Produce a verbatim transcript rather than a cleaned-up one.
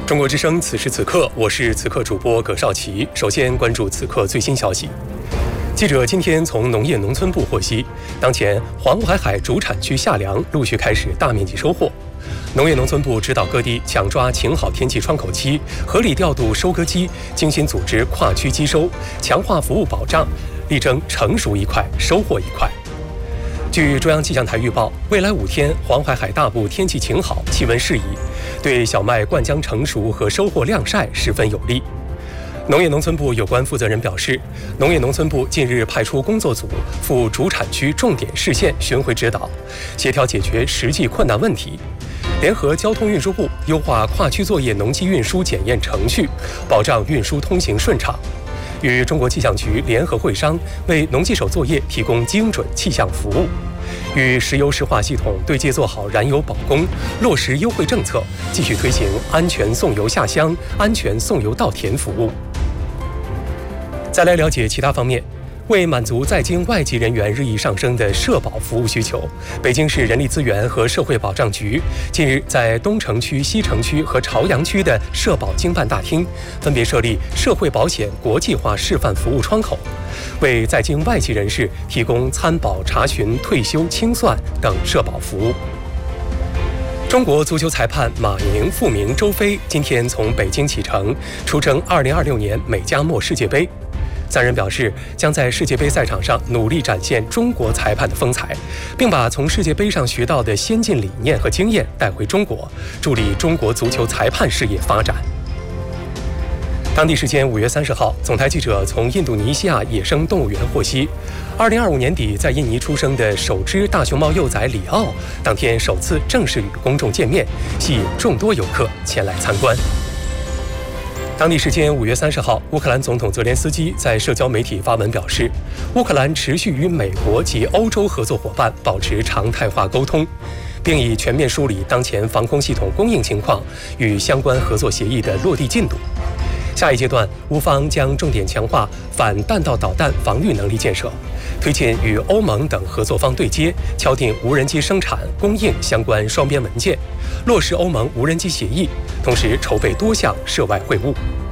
中国之声，此时此刻，我是此刻主播葛少奇。首先关注此刻最新消息。记者今天从农业农村部获悉，当前黄淮海主产区夏粮陆续开始大面积收获。农业农村部指导各地抢抓晴好天气窗口期，合理调度收割机，精心组织跨区机收，强化服务保障，力争成熟一块收获一块。据中央气象台预报，未来五天黄淮海大部天气晴好，气温适宜，对小麦灌浆成熟和收获晾晒十分有利。农业农村部有关负责人表示，农业农村部近日派出工作组赴主产区重点市县巡回指导，协调解决实际困难问题，联合交通运输部优化跨区作业农机运输检验程序，保障运输通行顺畅。与中国气象局联合会商，为农技手作业提供精准气象服务；与石油石化系统对接做好燃油保供，落实优惠政策，继续推行安全送油下乡、安全送油到田服务。再来了解其他方面。为满足在京外籍人员日益上升的社保服务需求，北京市人力资源和社会保障局近日在东城区、西城区和朝阳区的社保经办大厅分别设立社会保险国际化示范服务窗口，为在京外籍人士提供参保、查询、退休、清算等社保服务。中国足球裁判马宁、傅明、周飞今天从北京启程，出征二零二六年美加墨世界杯。三人表示，将在世界杯赛场上努力展现中国裁判的风采，并把从世界杯上学到的先进理念和经验带回中国，助力中国足球裁判事业发展。当地时间五月三十号，总台记者从印度尼西亚野生动物园获悉，二零二五年底在印尼出生的首只大熊猫幼崽里奥，当天首次正式与公众见面，吸引众多游客前来参观。当地时间五月三十号，乌克兰总统泽连斯基在社交媒体发文表示，乌克兰持续与美国及欧洲合作伙伴保持常态化沟通，并已全面梳理当前防空系统供应情况与相关合作协议的落地进度。下一阶段，乌方将重点强化反弹道导弹防御能力建设，推进与欧盟等合作方对接，敲定无人机生产、供应相关双边文件，落实欧盟无人机协议，同时筹备多项涉外会晤。